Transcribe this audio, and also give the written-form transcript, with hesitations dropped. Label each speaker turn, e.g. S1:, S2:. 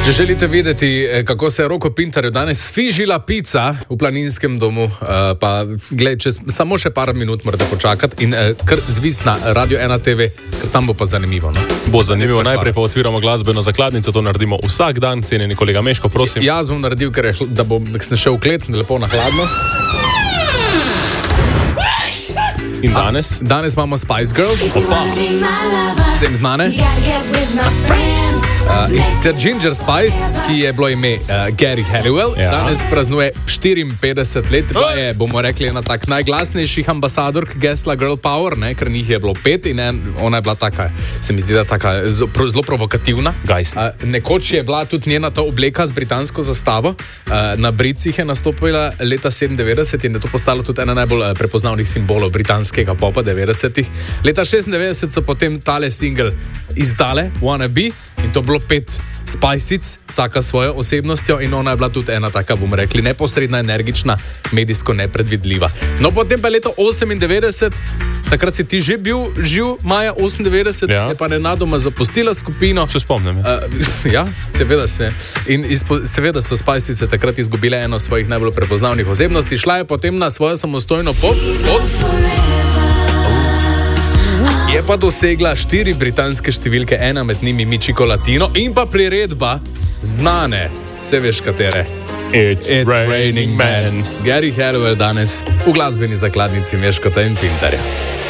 S1: Če želite videti, kako se je Roko Pintarju danes fižila pica v planinskem domu, pa gled, samo še par minut morate počakati in kar zvis na Radio 1 TV, ker tam bo pa zanimivo. No?
S2: Bo zanimivo, najprej pa otviramo glasbeno zakladnico, to naredimo vsak dan, cenjeni kolega Meško, prosim.
S1: Jaz bom naredil, ker sem šel v klet, lepo na hladno.
S2: In danes?
S1: Danes imamo Spice Girls.
S2: Opa.
S1: Vsem znane. In sicer Ginger Spice, ki je bilo ime Geri Halliwell, danes praznuje 54 let, pa je, bomo rekli, ena tak najglasnejših ambasadork gesla Girl Power, ne, ker njih je bilo 5 in ona je bila taka, se mi zdi, da taka zelo provokativna. Nekoč je bila tudi njena ta obleka z britansko zastavo, na Bricih je nastopila leta 97 in je to postalo tudi ena najbolj prepoznavnih simbolov britanskega popa 90-ih. Leta 96 so potem tale single izdale, Wanna Be, in to bilo 5 Spicic, vsaka svojo osebnostjo, in ona je bila tudi ena taka, bomo rekli, neposredna, energična, medijsko nepredvidljiva. No, potem pa leto 98, takrat si ti že bil živ, maja 98, je pa nenadoma zapustila skupino.
S2: Se spomnim.
S1: Ja, seveda se. In seveda so Spicice takrat izgubile eno svojih najbolj prepoznavnih osebnosti, šla je potem na svojo samostojno pot. Je pa dosegla 4 britanske številke, ena med njimi Michiko Latino in pa priredba znane, se veš katere.
S2: It's Raining Men.
S1: Geri Halliwell danes v glasbeni zakladnici Meškota in Pintarja.